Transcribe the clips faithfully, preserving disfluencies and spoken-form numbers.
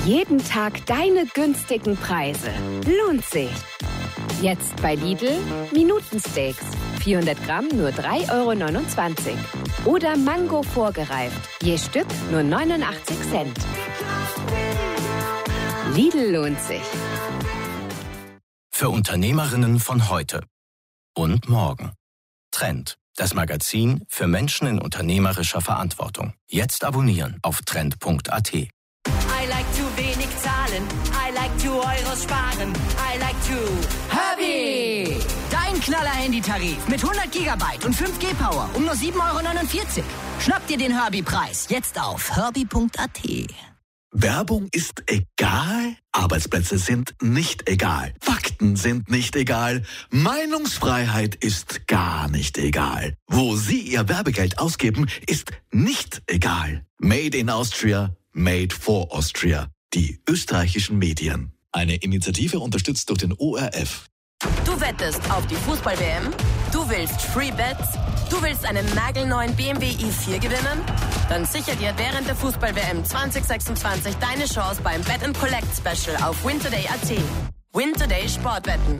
Jeden Tag deine günstigen Preise. Lohnt sich. Jetzt bei Lidl Minutensteaks. vierhundert Gramm nur drei Euro neunundzwanzig. Oder Mango vorgereift. Je Stück nur neunundachtzig Cent. Lidl lohnt sich. Für Unternehmerinnen von heute und morgen. Trend, das Magazin für Menschen in unternehmerischer Verantwortung. Jetzt abonnieren auf trend punkt a t. I like zu wenig zahlen, I like zu Euros sparen, I like to Herbie! Dein Knaller-Handytarif mit hundert Gigabyte und fünf G Power um nur sieben Euro neunundvierzig. Schnapp dir den Herbie-Preis jetzt auf herbie punkt a t. Werbung ist egal, Arbeitsplätze sind nicht egal, Fakten sind nicht egal, Meinungsfreiheit ist gar nicht egal. Wo Sie Ihr Werbegeld ausgeben, ist nicht egal. Made in Austria, made for Austria. Die österreichischen Medien. Eine Initiative unterstützt durch den O R F. Du wettest auf die Fußball-W M? Du willst Free Bets? Du willst einen nagelneuen B M W i vier gewinnen? Dann sicher dir während der Fußball-W M zwanzig sechsundzwanzig deine Chance beim Bet and Collect Special auf wintoday punkt a t. Wintoday Sportwetten.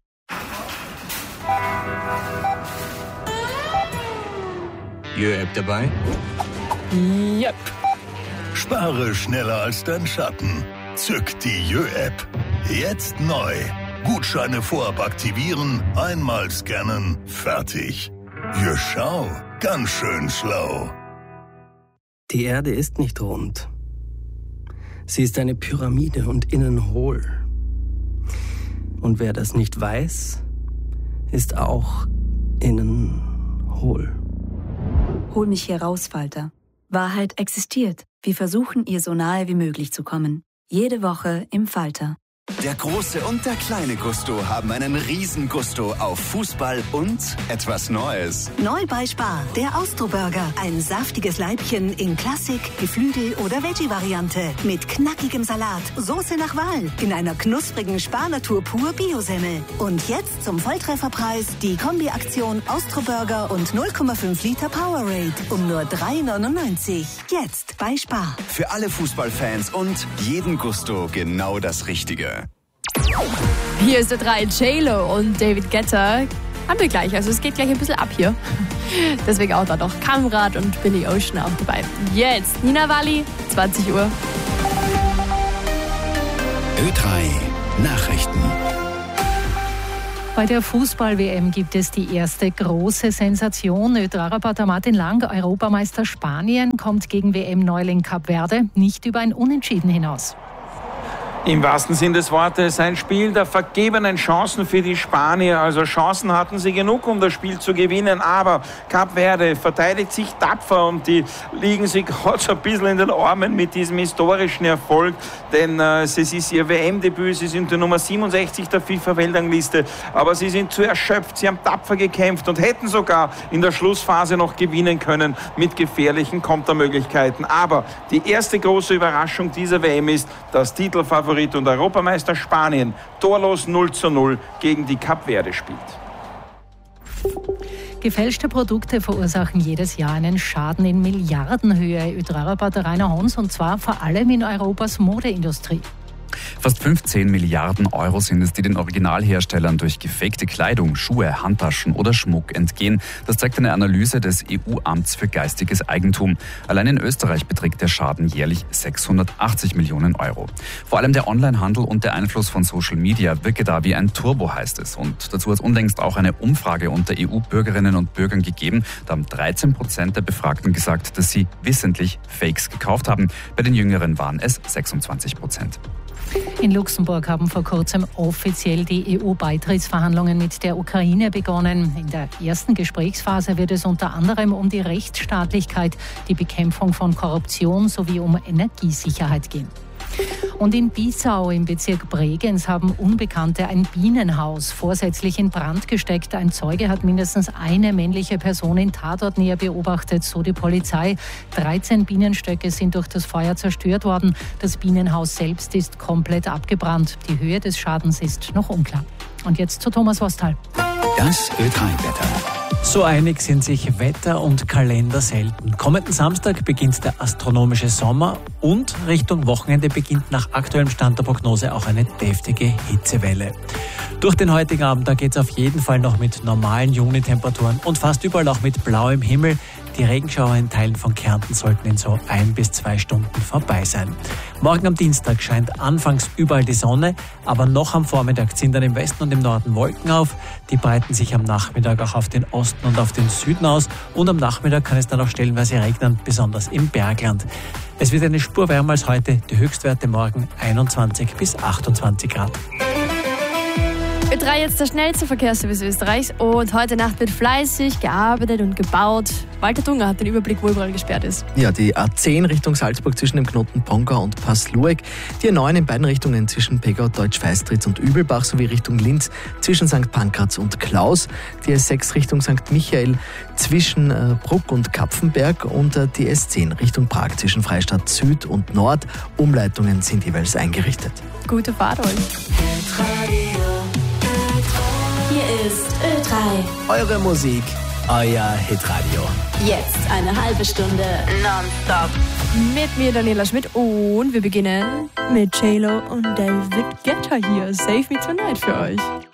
Jö-App dabei? Yep. Spare schneller als dein Schatten. Zück die Jö-App. Jetzt neu. Gutscheine vorab aktivieren, einmal scannen, fertig. Jö, schau, ganz schön schlau. Die Erde ist nicht rund. Sie ist eine Pyramide und innen hohl. Und wer das nicht weiß, ist auch innen hohl. Hol mich hier raus, Falter. Wahrheit existiert. Wir versuchen, ihr so nahe wie möglich zu kommen. Jede Woche im Falter. Der große und der kleine Gusto haben einen riesen Gusto auf Fußball und etwas Neues. Neu bei Spar, der Austro-Burger. Ein saftiges Leibchen in Klassik, Geflügel- oder Veggie-Variante. Mit knackigem Salat, Soße nach Wahl. In einer knusprigen Spar-Natur pur Biosemmel. Und jetzt zum Volltrefferpreis die Kombi-Aktion Austro-Burger und null Komma fünf Liter Powerade. Um nur drei neunundneunzig. Jetzt bei Spar. Für alle Fußballfans und jeden Gusto genau das Richtige. Hier ist der drei J-Lo und David Guetta. Haben wir gleich, also es geht gleich ein bisschen ab hier. Deswegen auch da noch Kamrat und Billy Ocean auch dabei. Jetzt Nina Walli, zwanzig Uhr. Ö drei Nachrichten. Bei der Fußball-W M gibt es die erste große Sensation. Ö drei-Reporter Martin Lang, Europameister Spanien, kommt gegen W M-Neuling Kap Verde nicht über ein Unentschieden hinaus. Im wahrsten Sinn des Wortes ein Spiel der vergebenen Chancen für die Spanier. Also Chancen hatten sie genug, um das Spiel zu gewinnen. Aber Kap Verde verteidigt sich tapfer und die liegen sich gerade so ein bisschen in den Armen mit diesem historischen Erfolg. Denn äh, es ist ihr W M-Debüt, sie sind die Nummer siebenundsechzig der FIFA-Weltrangliste. Aber sie sind zu erschöpft, sie haben tapfer gekämpft und hätten sogar in der Schlussphase noch gewinnen können mit gefährlichen Kontermöglichkeiten. Aber die erste große Überraschung dieser W M ist, dass Titelfavorit und Europameister Spanien torlos null zu null gegen die Kap Verde spielt. Gefälschte Produkte verursachen jedes Jahr einen Schaden in Milliardenhöhe. Ö drei-Reporter Rainer Hons, und zwar vor allem in Europas Modeindustrie. Fast fünfzehn Milliarden Euro sind es, die den Originalherstellern durch gefakte Kleidung, Schuhe, Handtaschen oder Schmuck entgehen. Das zeigt eine Analyse des E U-Amts für geistiges Eigentum. Allein in Österreich beträgt der Schaden jährlich sechshundertachtzig Millionen Euro. Vor allem der Onlinehandel und der Einfluss von Social Media wirke da wie ein Turbo, heißt es. Und dazu hat es unlängst auch eine Umfrage unter E U-Bürgerinnen und Bürgern gegeben. Da haben dreizehn Prozent der Befragten gesagt, dass sie wissentlich Fakes gekauft haben. Bei den Jüngeren waren es sechsundzwanzig Prozent. In Luxemburg haben vor kurzem offiziell die E U-Beitrittsverhandlungen mit der Ukraine begonnen. In der ersten Gesprächsphase wird es unter anderem um die Rechtsstaatlichkeit, die Bekämpfung von Korruption sowie um Energiesicherheit gehen. Und in Bissau im Bezirk Bregenz haben Unbekannte ein Bienenhaus vorsätzlich in Brand gesteckt. Ein Zeuge hat mindestens eine männliche Person in Tatortnähe beobachtet, so die Polizei. dreizehn Bienenstöcke sind durch das Feuer zerstört worden. Das Bienenhaus selbst ist komplett abgebrannt. Die Höhe des Schadens ist noch unklar. Und jetzt zu Thomas Wostal. Das Ö drei Wetter. So einig sind sich Wetter und Kalender selten. Kommenden Samstag beginnt der astronomische Sommer und Richtung Wochenende beginnt nach aktuellem Stand der Prognose auch eine deftige Hitzewelle. Durch den heutigen Abend, da geht es auf jeden Fall noch mit normalen Juni-Temperaturen und fast überall auch mit blauem Himmel. Die Regenschauer in Teilen von Kärnten sollten in so ein bis zwei Stunden vorbei sein. Morgen am Dienstag scheint anfangs überall die Sonne, aber noch am Vormittag ziehen dann im Westen und im Norden Wolken auf. Die breiten sich am Nachmittag auch auf den Osten und auf den Süden aus und am Nachmittag kann es dann auch stellenweise regnen, besonders im Bergland. Es wird eine Spur wärmer als heute, die Höchstwerte morgen einundzwanzig bis achtundzwanzig Grad. Ö drei jetzt der schnellste Verkehrsservice Österreichs und heute Nacht wird fleißig gearbeitet und gebaut. Walter Dunger hat den Überblick, wo überall gesperrt ist. Ja, die A zehn Richtung Salzburg zwischen dem Knoten Pongau und Pass-Lueck, die A neun in beiden Richtungen zwischen Pegau, Deutsch-Feistritz und Übelbach sowie Richtung Linz zwischen Sankt Pankraz und Klaus, die S sechs Richtung Sankt Michael zwischen äh, Bruck und Kapfenberg und äh, die S zehn Richtung Prag zwischen Freistadt Süd und Nord. Umleitungen sind jeweils eingerichtet. Gute Fahrt euch. Hier ist Ö drei. Eure Musik, euer Hitradio. Jetzt eine halbe Stunde nonstop. Mit mir Daniela Schmidt und wir beginnen mit J-Lo und David Guetta hier. Save Me Tonight für euch.